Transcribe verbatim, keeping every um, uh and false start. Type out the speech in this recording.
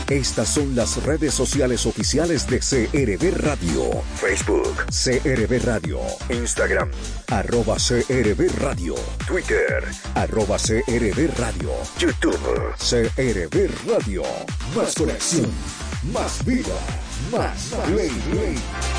Estas son las redes sociales oficiales de C R B Radio. Facebook, C R B Radio. Instagram, arroba C R B Radio. Twitter, arroba C R B Radio. YouTube, C R B Radio. Más conexión, más vida, más play. play.